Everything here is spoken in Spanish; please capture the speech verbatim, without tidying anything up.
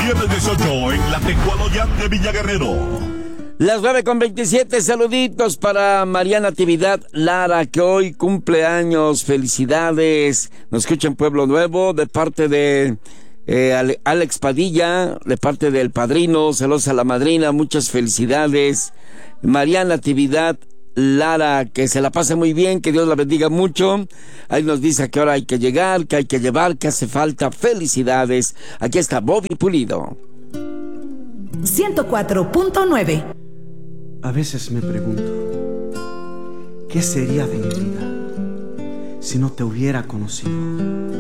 viernes dieciocho en la Tecualoyán de Villa Guerrero. Las nueve con veintisiete, saluditos para Mariana Natividad Lara, que hoy cumple años. Felicidades. Nos escucha en Pueblo Nuevo, de parte de eh, Alex Padilla, de parte del padrino, celosa la madrina. Muchas felicidades, Mariana Natividad Lara, que se la pase muy bien, que Dios la bendiga mucho. Ahí nos dice a qué hora hay que llegar, que hay que llevar, que hace falta. Felicidades. Aquí está Bobby Pulido. ciento cuatro punto nueve. A veces me pregunto, ¿qué sería de mi vida si no te hubiera conocido?